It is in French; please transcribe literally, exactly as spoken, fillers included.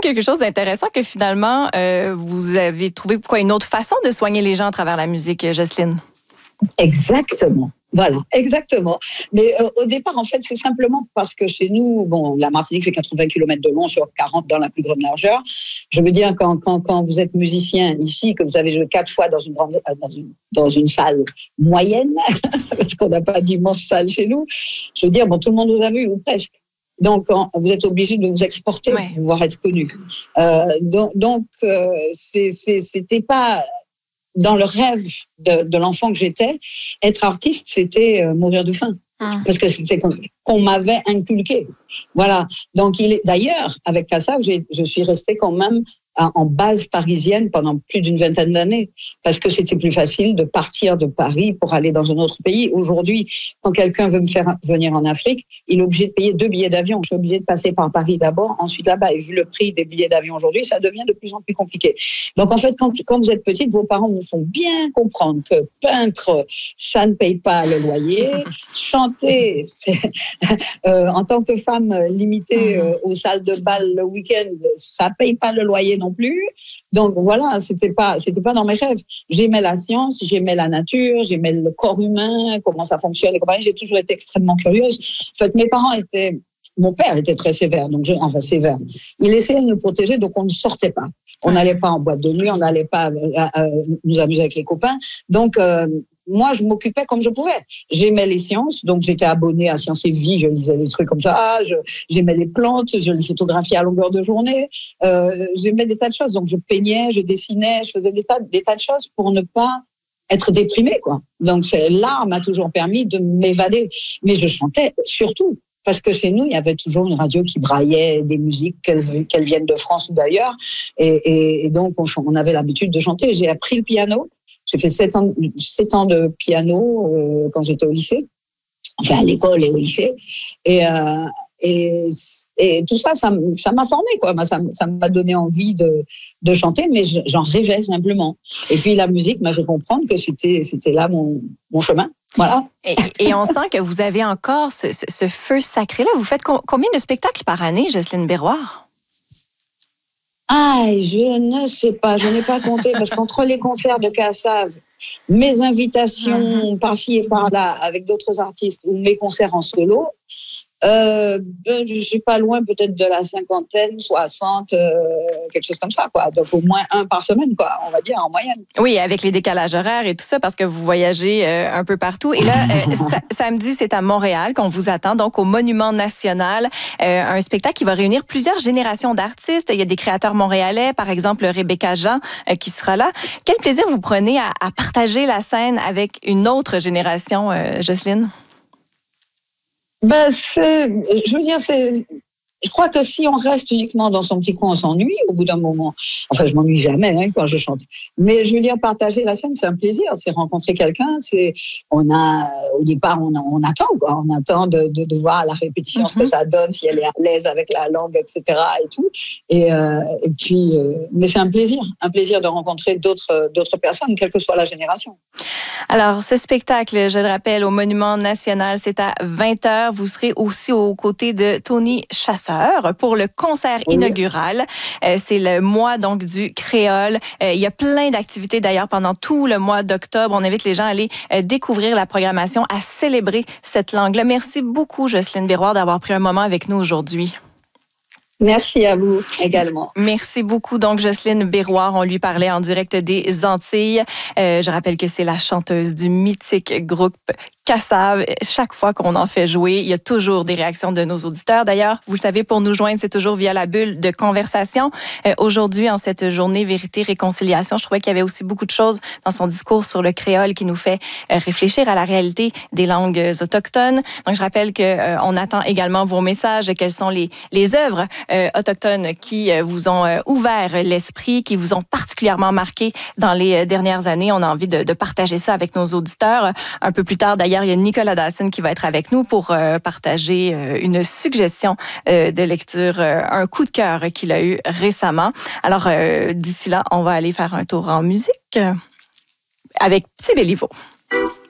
quelque chose d'intéressant que finalement, euh, vous avez trouvé quoi, une autre façon de soigner les gens à travers la musique, Jocelyne? Exactement. Voilà, exactement. Mais euh, au départ, en fait, c'est simplement parce que chez nous, bon, la Martinique fait quatre-vingts kilomètres de long sur quarante dans la plus grande largeur. Je veux dire, quand, quand, quand vous êtes musicien ici, que vous avez joué quatre fois dans une, grande, dans une, dans une salle moyenne, parce qu'on n'a pas d'immense salle chez nous, je veux dire, bon, tout le monde vous a vu, ou presque. Donc, vous êtes obligé de vous exporter ouais. pour pouvoir être connu. Euh, donc, donc euh, c'est, c'est, c'était pas... Dans le rêve de, de l'enfant que j'étais, être artiste, c'était euh, mourir de faim. Hum. Parce que c'était qu'on, qu'on m'avait inculqué. Voilà. Donc, il est, d'ailleurs, avec Kassav, j'ai, je suis restée quand même en base parisienne pendant plus d'une vingtaine d'années, parce que c'était plus facile de partir de Paris pour aller dans un autre pays. Aujourd'hui, quand quelqu'un veut me faire venir en Afrique, il est obligé de payer deux billets d'avion. Je suis obligée de passer par Paris d'abord, ensuite là-bas. Et vu le prix des billets d'avion aujourd'hui, ça devient de plus en plus compliqué. Donc en fait, quand, quand vous êtes petite, vos parents vous font bien comprendre que peintre, ça ne paye pas le loyer. Chanter, c'est, euh, en tant que femme limitée euh, aux salles de bal le week-end, ça ne paye pas le loyer non plus. Donc voilà, c'était pas, c'était pas dans mes rêves. J'aimais la science, j'aimais la nature, j'aimais le corps humain, comment ça fonctionne et compagnie. J'ai toujours été extrêmement curieuse. En fait, mes parents étaient, mon père était très sévère, donc je, enfin sévère. Il essayait de nous protéger, donc on ne sortait pas. On n'allait pas en boîte de nuit, on n'allait pas euh, euh, nous amuser avec les copains. Donc euh, moi, je m'occupais comme je pouvais. J'aimais les sciences, donc j'étais abonnée à Sciences et Vie, je lisais des trucs comme ça. Je, j'aimais les plantes, je les photographiais à longueur de journée. Euh, j'aimais des tas de choses, donc je peignais, je dessinais, je faisais des tas, des tas de choses pour ne pas être déprimée, quoi. Donc l'art m'a toujours permis de m'évader. Mais je chantais surtout. Parce que chez nous, il y avait toujours une radio qui braillait des musiques, qu'elles, qu'elles viennent de France ou d'ailleurs. Et, et, et donc, on, on avait l'habitude de chanter. J'ai appris le piano. J'ai fait sept ans, sept ans de piano euh, quand j'étais au lycée. Enfin, à l'école et au lycée. Et, euh, et, et tout ça, ça, ça m'a formée, quoi. Ça, ça m'a donné envie de, de chanter, mais j'en rêvais simplement. Et puis, la musique m'a fait comprendre que c'était, c'était là mon, mon chemin. Voilà. Et, et on sent que vous avez encore ce, ce, ce feu sacré-là. Vous faites co- combien de spectacles par année, Jocelyne Berroir? Ah, je ne sais pas, je n'ai pas compté, parce qu'entre les concerts de Kassav, mes invitations mm-hmm. par-ci et par-là avec d'autres artistes, ou mes concerts en solo, Euh, ben, je suis pas loin peut-être de la cinquantaine, soixante, euh, quelque chose comme ça, quoi. Donc au moins un par semaine, quoi, on va dire en moyenne. Oui, avec les décalages horaires et tout ça, parce que vous voyagez euh, un peu partout. Et là, euh, sa- samedi, c'est à Montréal qu'on vous attend, donc au Monument National, euh, un spectacle qui va réunir plusieurs générations d'artistes. Il y a des créateurs montréalais, par exemple Rebecca Jean, euh, qui sera là. Quel plaisir vous prenez à, à partager la scène avec une autre génération, euh, Jocelyne? Ben, c'est, je veux dire, c'est, je crois que si on reste uniquement dans son petit coin, on s'ennuie au bout d'un moment. Enfin, je m'ennuie jamais hein, quand je chante. Mais je veux dire, partager la scène, c'est un plaisir. C'est rencontrer quelqu'un. C'est, on a, au départ, on, on attend, quoi. On attend de, de, de voir à la répétition mm-hmm. ce que ça donne, si elle est à l'aise avec la langue, et cetera. Et tout. Et, euh, et puis, euh, mais c'est un plaisir, un plaisir de rencontrer d'autres, d'autres personnes, quelle que soit la génération. Alors, ce spectacle, je le rappelle, au Monument National, c'est à vingt heures. Vous serez aussi aux côtés de Tony Chasseur pour le concert oui. inaugural. Euh, c'est le mois donc du créole. Euh, il y a plein d'activités d'ailleurs pendant tout le mois d'octobre. On invite les gens à aller euh, découvrir la programmation, à célébrer cette langue-là. Merci beaucoup, Jocelyne Berroir, d'avoir pris un moment avec nous aujourd'hui. Merci à vous également. Merci beaucoup. Donc, Jocelyne Berroir, on lui parlait en direct des Antilles. Euh, je rappelle que c'est la chanteuse du mythique groupe Kassav. Chaque fois qu'on en fait jouer, il y a toujours des réactions de nos auditeurs. D'ailleurs, vous le savez, pour nous joindre, c'est toujours via la bulle de conversation. Euh, aujourd'hui, en cette journée Vérité, Réconciliation, je trouvais qu'il y avait aussi beaucoup de choses dans son discours sur le créole qui nous fait euh, réfléchir à la réalité des langues autochtones. Donc, je rappelle qu'on euh, attend également vos messages. Quelles sont les, les œuvres euh, autochtones qui euh, vous ont euh, ouvert l'esprit, qui vous ont particulièrement marqué dans les dernières années? On a envie de, de partager ça avec nos auditeurs. Un peu plus tard, d'ailleurs, il y a Nicolas Dawson qui va être avec nous pour euh, partager euh, une suggestion euh, de lecture, euh, un coup de cœur qu'il a eu récemment. Alors, euh, d'ici là, on va aller faire un tour en musique euh, avec Petit Béliveau.